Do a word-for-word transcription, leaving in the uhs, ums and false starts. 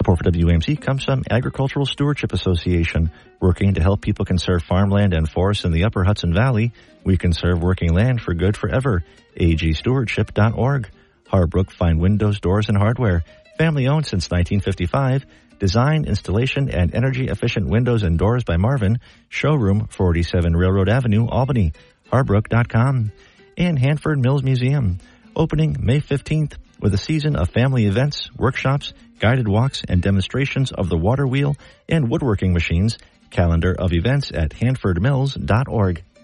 Support for W A M C comes from Agricultural Stewardship Association, working to help people conserve farmland and forests in the upper Hudson Valley. We conserve working land for good forever. A G stewardship dot org. Harbrook Fine Windows, Doors, and Hardware. Family owned since nineteen fifty-five. Design, installation, and energy-efficient windows and doors by Marvin. Showroom, forty-seven Railroad Avenue, Albany. Harbrook dot com. And Hanford Mills Museum. Opening May fifteenth with a season of family events, workshops, guided walks, and demonstrations of the water wheel and woodworking machines. Calendar of events at hanford mills dot org.